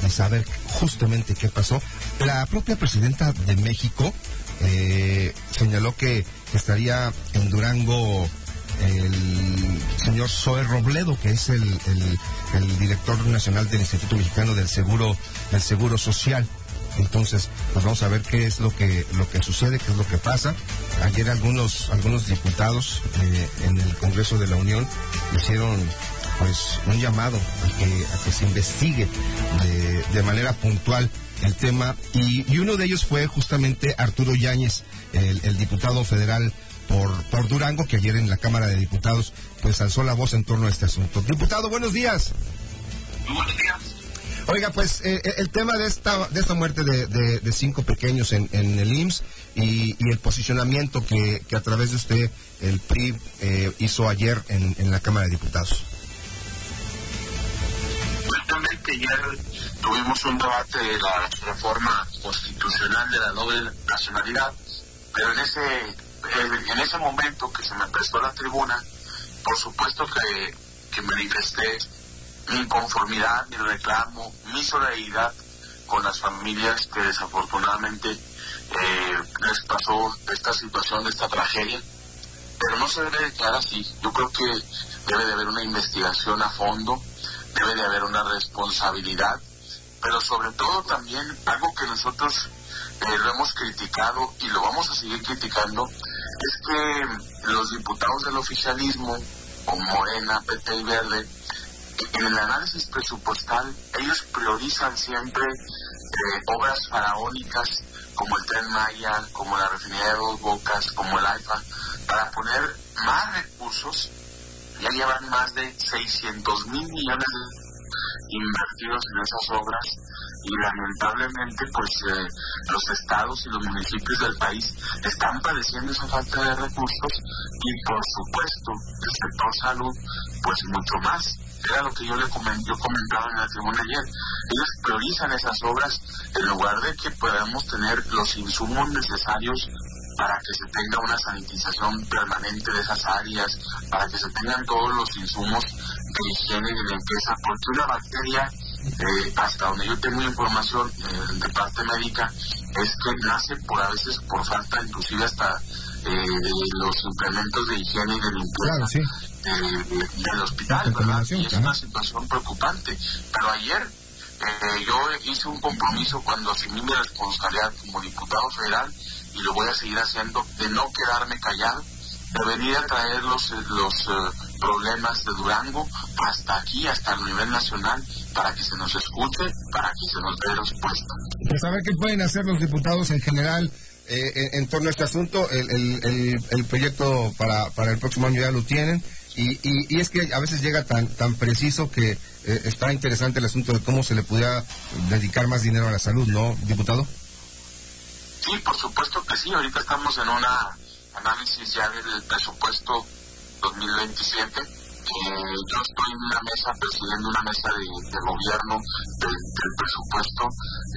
de saber justamente qué pasó. La propia presidenta de México señaló que estaría en Durango el señor Zoe Robledo, que es el director nacional del Instituto Mexicano del Seguro Social. Entonces, pues vamos a ver qué es lo que sucede, qué es lo que pasa. Ayer algunos diputados en el Congreso de la Unión hicieron pues un llamado a que se investigue de manera puntual el tema, y uno de ellos fue justamente Arturo Yáñez, el diputado federal por Durango, que ayer en la Cámara de Diputados pues alzó la voz en torno a este asunto. Diputado, buenos días. Buenos días. Oiga, pues el tema de esta muerte de 5 pequeños en el IMSS y el posicionamiento que a través de usted el PRI hizo ayer en la Cámara de Diputados. Justamente ayer tuvimos un debate de la reforma constitucional de la doble nacionalidad, pero en ese momento que se me prestó la tribuna, por supuesto que manifesté mi inconformidad, mi reclamo, mi solidaridad con las familias que desafortunadamente les pasó esta situación, esta tragedia. Pero no se debe de quedar así. Yo creo que debe de haber una investigación a fondo, debe de haber una responsabilidad, pero sobre todo también algo que nosotros lo hemos criticado y lo vamos a seguir criticando, es que los diputados del oficialismo, con Morena, PT y Verde, en el análisis presupuestal, ellos priorizan siempre obras faraónicas como el Tren Maya, como la refinería de Dos Bocas, como el AIFA, para poner más recursos. Ya llevan más de 600,000 millones invertidos en esas obras, y lamentablemente pues los estados y los municipios del país están padeciendo esa falta de recursos, y por supuesto el sector salud pues mucho más. Era lo que yo comentaba en la tribuna ayer. Ellos priorizan esas obras en lugar de que podamos tener los insumos necesarios para que se tenga una sanitización permanente de esas áreas, para que se tengan todos los insumos de higiene y de limpieza, porque una bacteria, hasta donde yo tengo información de parte médica, es que nace a veces por falta inclusive hasta de los implementos de higiene y de limpieza. Claro, sí. Del hospital, ¿verdad? Y es una situación preocupante. Pero ayer yo hice un compromiso cuando asumí mi responsabilidad como diputado federal, y lo voy a seguir haciendo, de no quedarme callado, de venir a traer los problemas de Durango hasta aquí, hasta el nivel nacional, para que se nos escuche, para que se nos dé respuesta. Pues a ver qué pueden hacer los diputados en general en torno a este asunto. El proyecto para el próximo año ya lo tienen, y es que a veces llega tan preciso que está interesante el asunto de cómo se le pudiera dedicar más dinero a la salud, ¿no, diputado? Sí, por supuesto que sí. Ahorita estamos en un análisis ya del presupuesto 2027. Yo estoy en una mesa, presidiendo una mesa de gobierno del presupuesto,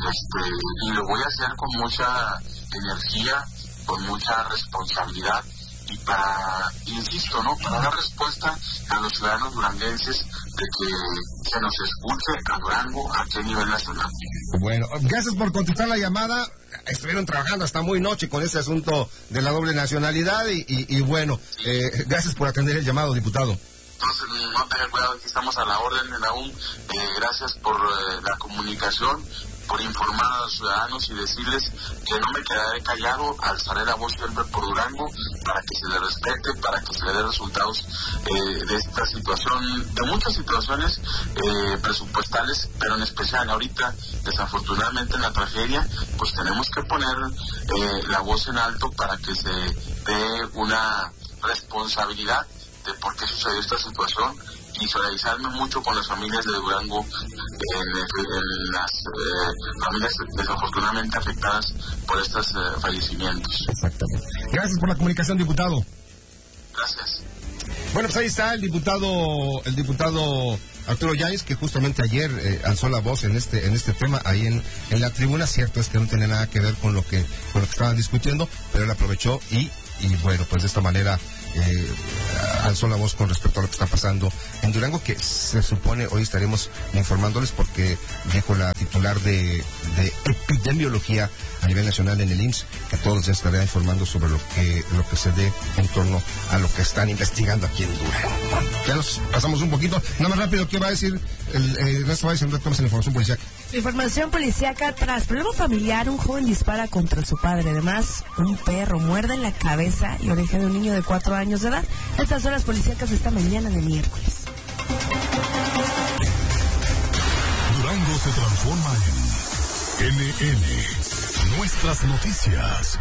y lo voy a hacer con mucha energía, con mucha responsabilidad, y para, insisto, ¿no?, para dar respuesta a los ciudadanos duranguenses de que se nos escuche a Durango aquí a nivel nacional. Bueno, gracias por contestar la llamada. Estuvieron trabajando hasta muy noche con ese asunto de la doble nacionalidad, y bueno, gracias por atender el llamado, diputado. Entonces, no tener cuidado, aquí estamos a la orden en aún. Gracias por la comunicación, por informar a los ciudadanos y decirles que no me quedaré callado, alzaré la voz siempre por Durango para que se le respete, para que se le dé resultados de esta situación, de muchas situaciones presupuestales, pero en especial ahorita, desafortunadamente en la tragedia, pues tenemos que poner la voz en alto para que se dé una responsabilidad de por qué sucedió esta situación, y solidarizarme mucho con las familias de Durango, en las familias desafortunadamente afectadas por estos fallecimientos. Exactamente. Gracias por la comunicación, diputado. Gracias. Bueno, pues ahí está el diputado Arturo Yáñez, que justamente ayer alzó la voz en este tema ahí en la tribuna. Cierto es que no tiene nada que ver con lo que estaban discutiendo, pero él aprovechó y y bueno, pues de esta manera alzó la voz con respecto a lo que está pasando en Durango, que se supone hoy estaremos informándoles porque dijo la titular de epidemiología a nivel nacional en el IMSS que todos ya estarán informando sobre lo que se dé en torno a lo que están investigando aquí en Durango. Ya nos pasamos un poquito, nada más rápido, ¿qué va a decir el resto? Va a decir, ¿cómo es la información policial? Información policíaca: tras problema familiar, un joven dispara contra su padre. Además, un perro muerde en la cabeza y oreja de un niño de 4 años de edad. Estas son las policíacas de esta mañana de miércoles. Durango se transforma en NN, nuestras noticias.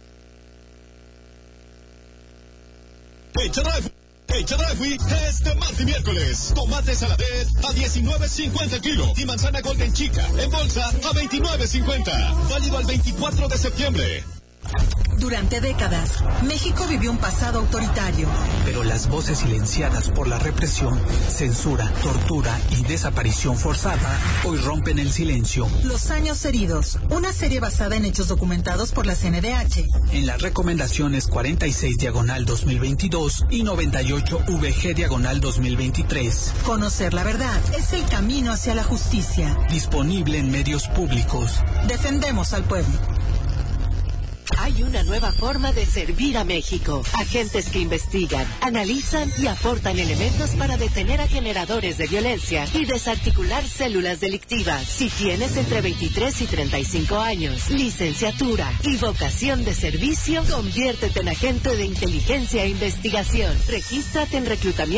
Chedraui este martes y miércoles. Tomate Saladet a $19.50 el kilo y manzana Golden Chica en bolsa a $29.50. Válido al 24 de septiembre. Durante décadas, México vivió un pasado autoritario. Pero las voces silenciadas por la represión, censura, tortura y desaparición forzada hoy rompen el silencio. Los años heridos, una serie basada en hechos documentados por la CNDH. En las recomendaciones 46/2022 y 98/VG/2023. Conocer la verdad es el camino hacia la justicia. Disponible en medios públicos. Defendemos al pueblo. Hay una nueva forma de servir a México. Agentes que investigan, analizan y aportan elementos para detener a generadores de violencia y desarticular células delictivas. Si tienes entre 23 y 35 años, licenciatura y vocación de servicio, conviértete en agente de inteligencia e investigación. Regístrate en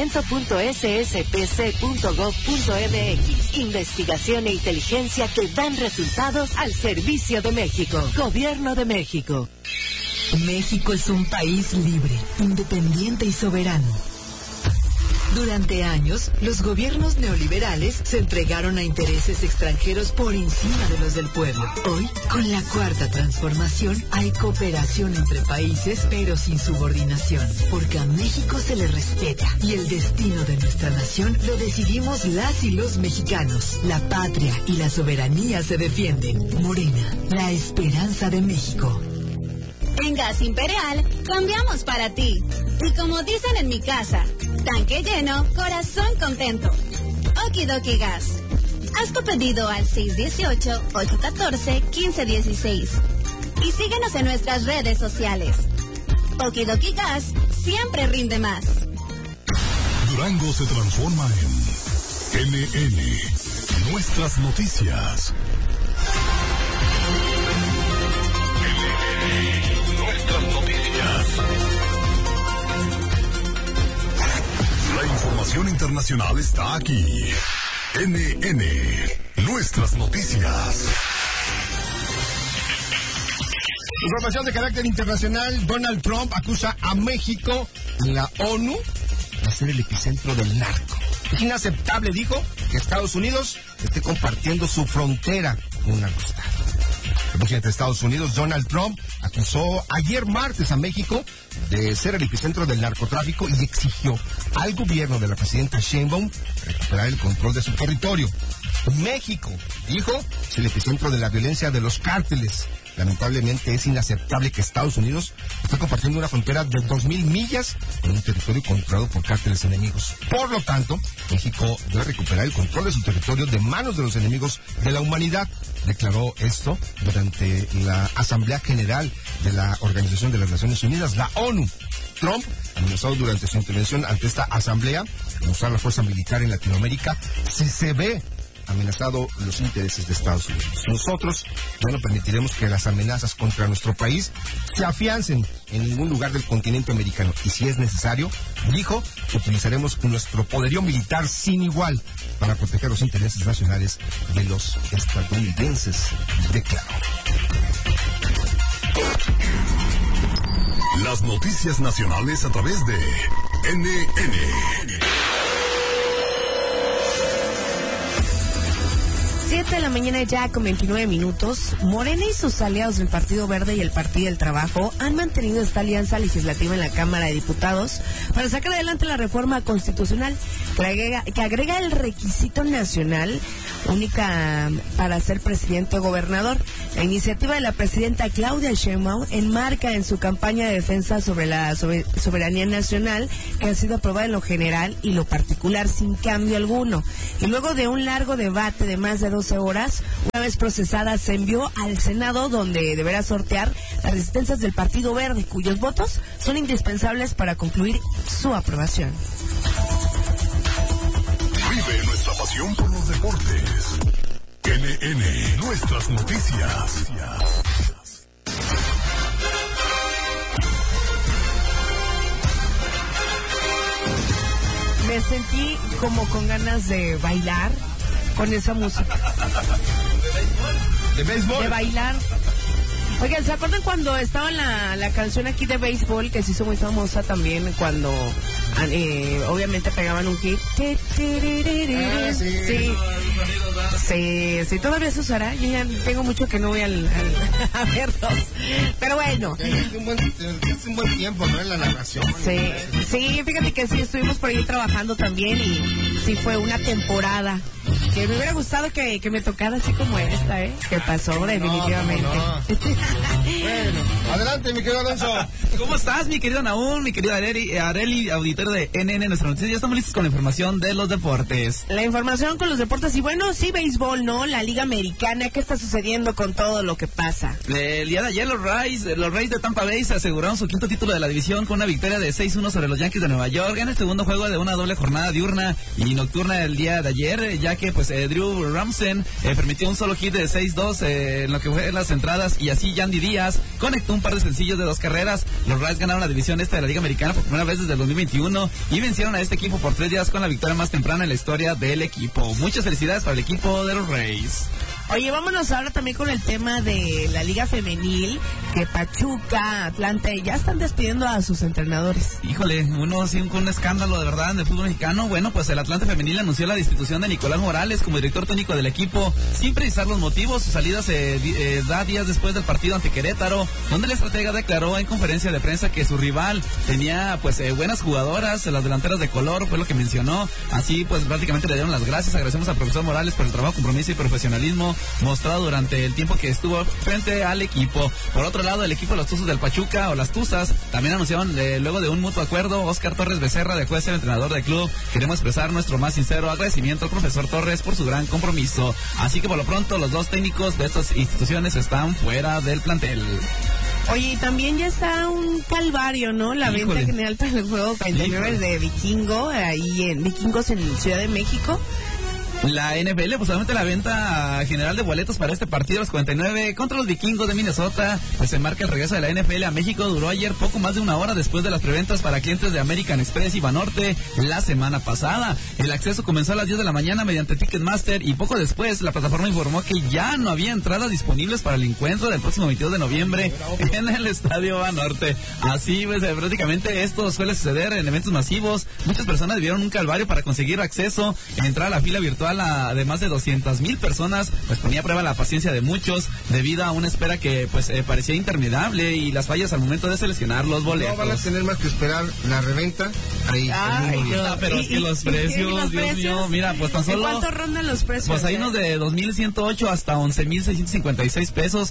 reclutamiento.sspc.gov.mx. Investigación e inteligencia que dan resultados al servicio de México. Gobierno de México. México es un país libre, independiente y soberano. Durante años, los gobiernos neoliberales se entregaron a intereses extranjeros por encima de los del pueblo. Hoy, con la cuarta transformación, hay cooperación entre países, pero sin subordinación. Porque a México se le respeta y el destino de nuestra nación lo decidimos las y los mexicanos. La patria y la soberanía se defienden. Morena, la esperanza de México. En Gas Imperial, cambiamos para ti. Y como dicen en mi casa, tanque lleno, corazón contento. Okidoki Gas. Haz tu pedido al 618-814-1516. Y síguenos en nuestras redes sociales. Okidoki Gas siempre rinde más. Durango se transforma en NN, nuestras noticias. Nuestras noticias. La información internacional está aquí. NN, nuestras noticias. Información de carácter internacional. Donald Trump acusa a México en la ONU de ser el epicentro del narco. Es inaceptable, dijo, que Estados Unidos esté compartiendo su frontera con un narcoestado. El presidente de Estados Unidos, Donald Trump, acusó ayer martes a México de ser el epicentro del narcotráfico y exigió al gobierno de la presidenta Sheinbaum recuperar el control de su territorio. México, dijo, es el epicentro de la violencia de los cárteles. Lamentablemente es inaceptable que Estados Unidos esté compartiendo una frontera de 2,000 millas en un territorio controlado por cárteles enemigos. Por lo tanto, México debe recuperar el control de su territorio de manos de los enemigos de la humanidad. Declaró esto durante la Asamblea General de la Organización de las Naciones Unidas, la ONU. Trump amenazó durante su intervención ante esta asamblea a usar la fuerza militar en Latinoamérica si se ve amenazado los intereses de Estados Unidos. Nosotros ya no permitiremos que las amenazas contra nuestro país se afiancen en ningún lugar del continente americano. Y si es necesario, dijo, utilizaremos nuestro poderío militar sin igual para proteger los intereses nacionales de los estadounidenses, declaró. Las noticias nacionales a través de NN. 7 de la mañana ya con 29 minutos, Morena y sus aliados del Partido Verde y el Partido del Trabajo han mantenido esta alianza legislativa en la Cámara de Diputados para sacar adelante la reforma constitucional que agrega el requisito nacional única para ser presidente o gobernador. La iniciativa de la presidenta Claudia Sheinbaum enmarca en su campaña de defensa sobre la soberanía nacional, que ha sido aprobada en lo general y lo particular sin cambio alguno. Y luego de un largo debate de más de 12 horas, una vez procesada se envió al Senado, donde deberá sortear las resistencias del Partido Verde, cuyos votos son indispensables para concluir su aprobación. Vive nuestra pasión por los deportes. NN, nuestras noticias. Me sentí como con ganas de bailar con esa música. ¿De béisbol? De bailar. Oigan, ¿se acuerdan cuando estaba la canción aquí de béisbol, que se hizo muy famosa también cuando obviamente pegaban un hit? Sí, todavía se usará. Yo ya tengo mucho que no voy a verlos. Pero bueno. Es un buen tiempo, ¿no? En la narración. Sí, fíjate que sí, estuvimos por ahí trabajando también y sí fue una temporada que me hubiera gustado que me tocara así como esta, ¿eh? Que pasó definitivamente. Bueno, adelante, mi querido Alonso. ¿Cómo estás, mi querido Naúm, mi querido Areli, auditor de NN Nuestra Noticia? Ya estamos listos con la información de los deportes. La información con los deportes y bueno, sí, béisbol, ¿no? La Liga Americana, ¿qué está sucediendo con todo lo que pasa? El día de ayer los Rays de Tampa Bay se aseguraron su quinto título de la división con una victoria de 6-1 sobre los Yankees de Nueva York en el segundo juego de una doble jornada diurna y nocturna del día de ayer, ya que pues Drew Ramsen permitió un solo hit de 6-2 en lo que fue las entradas y así Yandy Díaz conectó un par de sencillos de 2 carreras. Los Rays ganaron la división esta de la Liga Americana por primera vez desde el 2021 y vencieron a este equipo por 3 días con la victoria más temprana en la historia del equipo. Muchas felicidades para el equipo de los Rays. Oye, vámonos ahora también con el tema de la Liga Femenil, que Pachuca, Atlante, ya están despidiendo a sus entrenadores. Híjole, uno sí con un escándalo de verdad en el fútbol mexicano. Bueno, pues el Atlante Femenil anunció la destitución de Nicolás Morales como director técnico del equipo, sin precisar los motivos. Su salida se da días después del partido ante Querétaro, donde el estratega declaró en conferencia de prensa que su rival tenía pues buenas jugadoras, las delanteras de color, fue lo que mencionó. Así pues prácticamente le dieron las gracias. Agradecemos al profesor Morales por el trabajo, compromiso y profesionalismo mostrado durante el tiempo que estuvo frente al equipo. Por otro lado, el equipo de los Tuzos del Pachuca o las Tuzas también anunciaron luego de un mutuo acuerdo, Oscar Torres Becerra dejó de ser entrenador del club. Queremos expresar nuestro más sincero agradecimiento al profesor Torres por su gran compromiso. Así que por lo pronto los dos técnicos de estas instituciones están fuera del plantel. Oye, y también ya está un calvario, ¿no? La venta general para el juego 49 de Vikingo, ahí en Vikingos en Ciudad de México. La NFL, pues obviamente la venta general de boletos para este partido, los 49 contra los Vikingos de Minnesota, pues se marca el regreso de la NFL a México. Duró ayer poco más de una hora después de las preventas para clientes de American Express y Banorte la semana pasada. El acceso comenzó a las 10 de la mañana mediante Ticketmaster y poco después la plataforma informó que ya no había entradas disponibles para el encuentro del próximo 22 de noviembre en el Estadio Banorte. Así pues prácticamente esto suele suceder en eventos masivos. Muchas personas vivieron un calvario para conseguir acceso, entrar a la fila virtual de más de 200,000 personas, pues ponía a prueba la paciencia de muchos debido a una espera que pues parecía interminable y las fallas al momento de seleccionar los boletos. No van a tener más que esperar la reventa ahí. Pero es que los precios, Dios mío, mira, pues tan solo... ¿En cuánto rondan los precios? Pues hay unos de 2,108 hasta 11,656 pesos.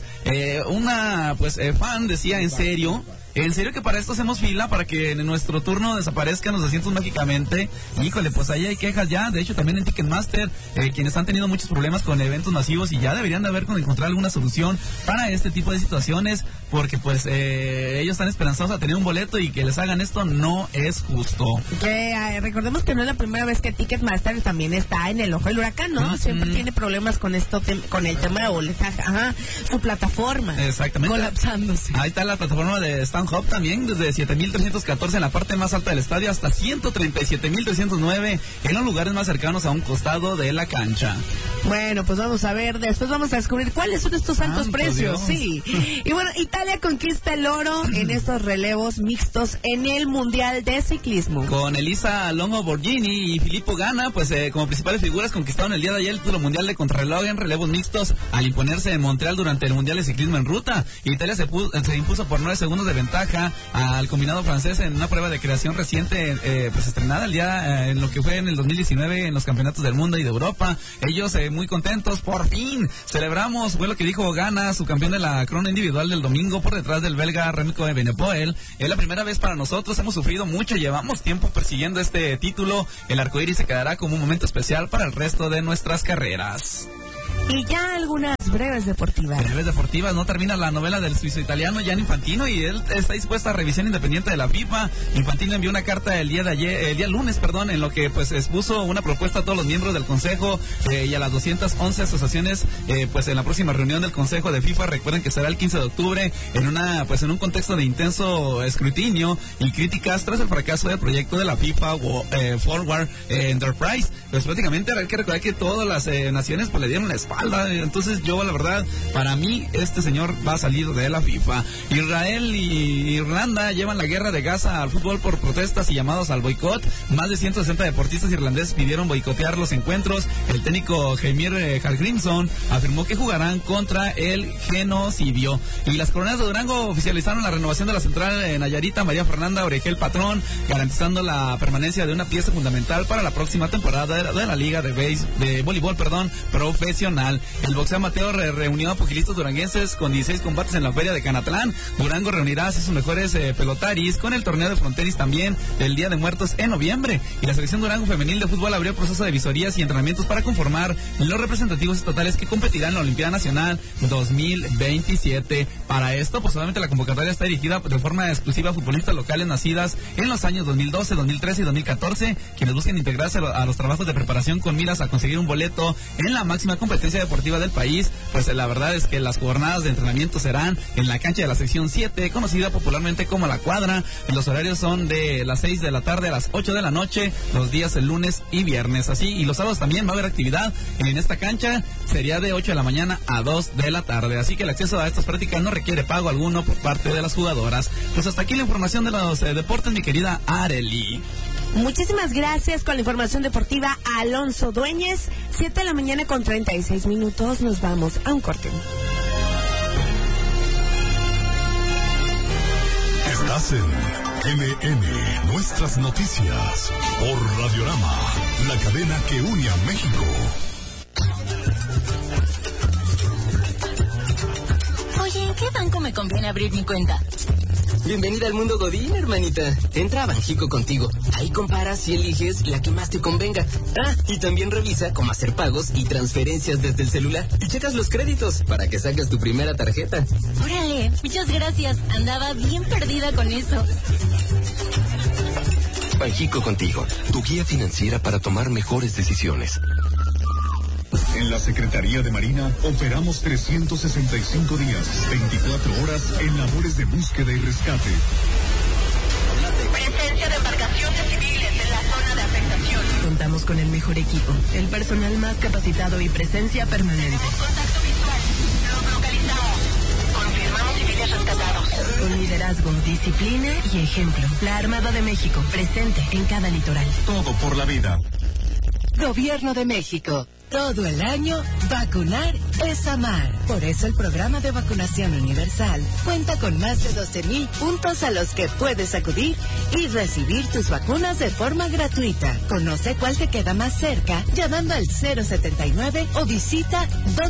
Una fan decía, ¿en serio que para esto hacemos fila para que en nuestro turno desaparezcan los asientos mágicamente? Híjole, pues ahí hay quejas ya. De hecho, también en Ticketmaster, quienes han tenido muchos problemas con eventos masivos y ya deberían de haber encontrar alguna solución para este tipo de situaciones, porque pues ellos están esperanzados a tener un boleto y que les hagan esto no es justo. Recordemos que no es la primera vez que Ticketmaster también está en el ojo del huracán, ¿no? Siempre tiene problemas con esto, con el tema de boletas. Ajá, su plataforma. Exactamente. Colapsándose. Ahí está la plataforma de Stan Hub también, desde 7,314 en la parte más alta del estadio hasta 137,309 en los lugares más cercanos a un costado de la cancha. Bueno, pues vamos a ver, después vamos a descubrir cuáles son estos altos precios. Dios. Sí. Y bueno, Italia Italia conquista el oro en estos relevos mixtos en el Mundial de Ciclismo. Con Elisa Longo Borghini y Filippo Ganna, pues como principales figuras conquistaron el día de ayer el título mundial de contrarreloj en relevos mixtos al imponerse en Montreal durante el Mundial de Ciclismo en ruta. Italia se impuso por 9 segundos de ventaja al combinado francés en una prueba de creación reciente, pues estrenada el día en lo que fue en el 2019 en los campeonatos del mundo y de Europa. Ellos muy contentos, por fin celebramos, fue lo que dijo Ganna, su campeón de la crono individual del domingo por detrás del belga Remco Evenepoel. Es la primera vez para nosotros, hemos sufrido mucho, llevamos tiempo persiguiendo este título. El arcoíris se quedará como un momento especial para el resto de nuestras carreras. Y ya algunas breves deportivas. Breves deportivas, no termina la novela del suizo-italiano Gianni Infantino y él está dispuesto a revisión independiente de la FIFA. Infantino envió una carta el día lunes, en lo que pues expuso una propuesta a todos los miembros del Consejo y a las 211 asociaciones, pues en la próxima reunión del Consejo de FIFA. Recuerden que será el 15 de octubre en un contexto de intenso escrutinio y críticas tras el fracaso del proyecto de la FIFA Forward Enterprise. Pues prácticamente hay que recordar que todas las naciones pues le dieron la espalda. Entonces yo, la verdad, para mí este señor va a salir de la FIFA. Israel y Irlanda llevan la guerra de Gaza al fútbol por protestas y llamados al boicot. Más de 160 deportistas irlandeses pidieron boicotear los encuentros. El técnico Heimir Hallgrímsson afirmó que jugarán contra el genocidio. Y las coronelas de Durango oficializaron la renovación de la central Nayarita María Fernanda Oregel Patrón, garantizando la permanencia de una pieza fundamental para la próxima temporada de la Liga de Voleibol profesional. El boxeo amateur reunió a pugilistas duranguenses con 16 combates en la feria de Canatlán. Durango reunirá a sus mejores pelotaris con el torneo de fronteris también del Día de Muertos en noviembre. Y la selección Durango femenil de fútbol abrió proceso de visorías y entrenamientos para conformar los representativos estatales que competirán en la Olimpiada Nacional 2027. Para esto, pues obviamente la convocatoria está dirigida de forma exclusiva a futbolistas locales nacidas en los años 2012, 2013 y 2014, quienes busquen integrarse a los trabajos de preparación con miras a conseguir un boleto en la máxima competencia deportiva del país. Pues la verdad es que las jornadas de entrenamiento serán en la cancha de la sección 7, conocida popularmente como La Cuadra. Los horarios son de las 6 de la tarde a las 8 de la noche, los días el lunes y viernes. Así, y los sábados también va a haber actividad en esta cancha, sería de 8 de la mañana a 2 de la tarde. Así que el acceso a estas prácticas no requiere pago alguno por parte de las jugadoras. Pues hasta aquí la información de los deportes, mi querida Arely. Muchísimas gracias con la información deportiva, Alonso Dueñez. 7 de la mañana con 36 minutos. Nos vamos a un corte. Estás en NN, nuestras noticias, por Radiorama, la cadena que une a México. Oye, ¿en qué banco me conviene abrir mi cuenta? Bienvenida al mundo Godín, hermanita. Entra a Banjico Contigo. Ahí comparas y eliges la que más te convenga. Ah, y también revisa cómo hacer pagos y transferencias desde el celular. Y checas los créditos para que saques tu primera tarjeta. Órale, muchas gracias. Andaba bien perdida con eso. Banjico Contigo, tu guía financiera para tomar mejores decisiones. En la Secretaría de Marina operamos 365 días, 24 horas en labores de búsqueda y rescate. Presencia de embarcaciones civiles en la zona de afectación. Contamos con el mejor equipo, el personal más capacitado y presencia permanente. Contacto visual. Los localizamos. Confirmamos civiles rescatados. Con liderazgo, disciplina y ejemplo. La Armada de México, presente en cada litoral. Todo por la vida. Gobierno de México. Todo el año, vacunar es amar. Por eso el programa de vacunación universal cuenta con más de 12,000 puntos a los que puedes acudir y recibir tus vacunas de forma gratuita. Conoce cuál te queda más cerca llamando al 079 o visita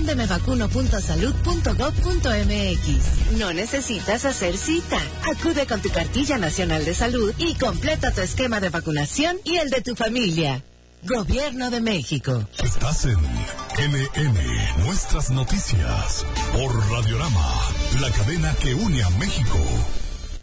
dondemevacuno.salud.gov.mx. No necesitas hacer cita. Acude con tu cartilla nacional de salud y completa tu esquema de vacunación y el de tu familia. Gobierno de México. Estás en NN, nuestras noticias, por Radiorama, la cadena que une a México.